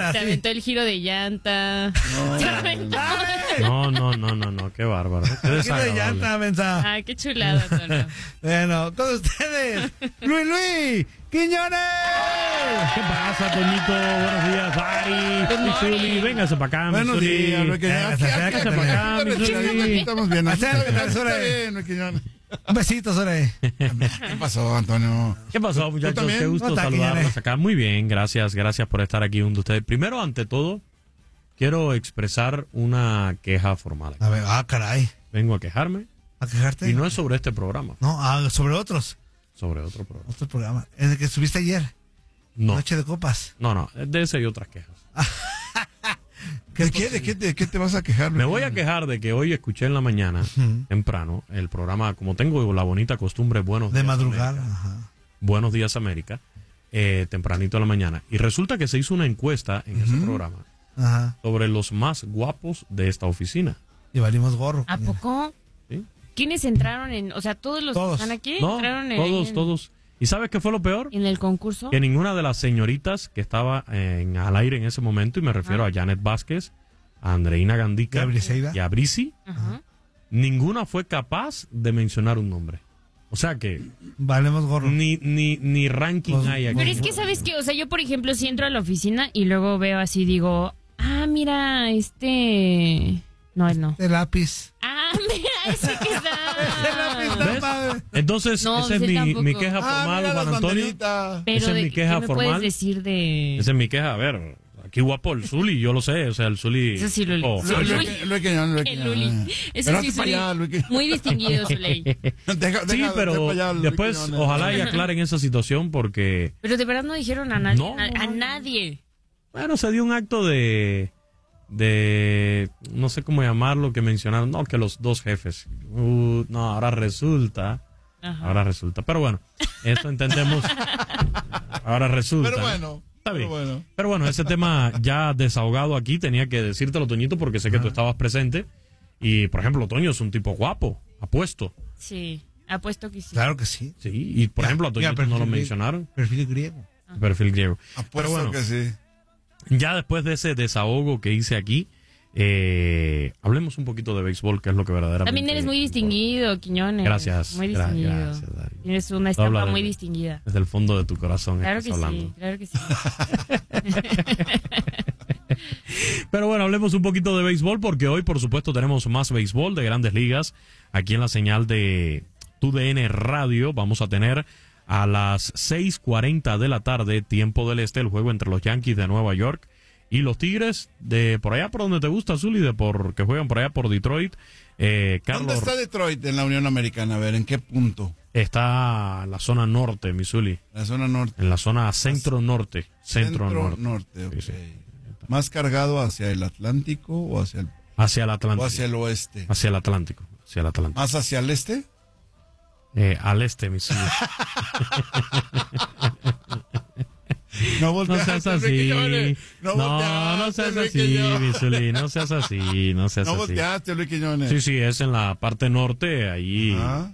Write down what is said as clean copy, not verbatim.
cara Se así. aventó el giro de llanta. Se aventó. No, qué bárbaro. Qué Giro de desagradable. llanta, mensa. Ay, qué chulada, Tono. Bueno, con ustedes, Luis Quiñones. ¿Qué pasa, Toñito? Buenos días, Ari. Good Mi Zuli, morning. véngase para acá, mi Buenos Zuli. días, Luis Quiñones. Véngase para acá, mi Zuli. Estamos bien. Acércate, Está Zuli. bien, Luis Quiñones. Un besito, Sore. ¿Qué pasó, Antonio? ¿Qué pasó, muchachos? también? Qué gusto ¿Cómo está, saludarlos Quiñones? acá. Muy bien, gracias por estar aquí junto a ustedes. Primero, ante todo, quiero expresar una queja formal. A ver, caray. Vengo a quejarme ¿A quejarte? y no es sobre este programa, No, sobre otros. sobre otro programa. Otro programa. En el que estuviste ayer. No, Noche de copas. no, de ese y otras quejas. ¿De qué te vas a quejar, Luis Me voy a Quiñones? quejar de que hoy escuché en la mañana, temprano, el programa, como tengo la bonita costumbre, Buenos De Días madrugada. América, Ajá. Buenos Días América, tempranito en la mañana. Y resulta que se hizo una encuesta en ese programa Ajá. sobre los más guapos de esta oficina. Y valimos gorro. ¿A poco? ¿Sí? ¿Quiénes entraron en...? O sea, todos los Todos. que están aquí No, entraron todos. ¿Y sabes qué fue lo peor? en el concurso. Que ninguna de las señoritas que estaba al aire en ese momento, y me refiero a Janet Vázquez, a Andreina Gandica ¿Y a Briseida? y a Brisi, Ajá. ninguna fue capaz de mencionar un nombre. O sea que Valemos gorro. ni ranking Pues, hay aquí. Pero es que, ¿sabes qué? O sea, yo, por ejemplo, si entro a la oficina y luego veo así, digo, mira, No, él no. De lápiz. Mira, ese que De está. lápiz, ¿Ves? no, padre. Entonces, No, esa es ese mi tampoco. queja formal, mira Juan las Antonio. banderitas. Pero esa es mi queja ¿qué me formal. puedes decir de...? Esa es mi queja. A ver, aquí guapo el Zuli, yo lo sé. O sea, el Zuli. Eso sí, Luli. Oh, Sí, Luis Luli. Luis Quiñones, El Luli. Eso Pero sí, hazte para Zuley. allá, Luis Quiñones. Muy distinguido, Zuley. Sí, pero después, ojalá y aclaren esa situación porque, Pero de verdad no dijeron a nadie. No, a nadie. bueno, se dio un acto de no sé cómo llamarlo, que mencionaron, no, que los dos jefes. No, ahora resulta. Pero bueno, eso entendemos. Ahora resulta. Pero bueno. Está bien. Pero bueno. Pero bueno, ese tema ya desahogado aquí, tenía que decírtelo, Toñito, porque sé que tú estabas presente. Y, por ejemplo, Toño es un tipo guapo, apuesto. Sí, apuesto que sí. Claro que sí. Sí, y por ejemplo, a Toñito no lo mencionaron. Perfil griego. Perfil griego. Pero Apuesto bueno, que sí. ya después de ese desahogo que hice aquí, hablemos un poquito de béisbol, que es lo que verdaderamente... También eres muy distinguido, Quiñones. Gracias. Muy distinguido. Gracias, Dari. Tienes una Tú hablas estampa muy desde- distinguida. Desde el fondo de tu corazón Claro estás que hablando. sí, claro que sí. Pero bueno, hablemos un poquito de béisbol, porque hoy, por supuesto, tenemos más béisbol de Grandes Ligas. Aquí en la señal de TUDN Radio vamos a tener a las 6:40 de la tarde, tiempo del este, el juego entre los Yankees de Nueva York y los Tigres de por allá por donde te gusta, Zuli, que juegan por allá por Detroit. Carlos ¿Dónde está Detroit en la Unión Americana? A ver, ¿en qué punto? está en la zona norte, Missouri, La zona norte. en la zona centro-norte. Centro-norte, ok. Sí, sí. ¿Más cargado hacia el Atlántico o hacia el, Hacia el Atlántico. o hacia el oeste? Hacia el Atlántico. Hacia el Atlántico. ¿Más hacia el este? Al este, Missouri. No No volteaste, seas Luis así. Quiñones. No volteaste, seas Luis así, Quiñones. Misuli. No seas así. No seas No así. volteaste, Luis Quiñones. Sí, es en la parte norte, allí. Ajá.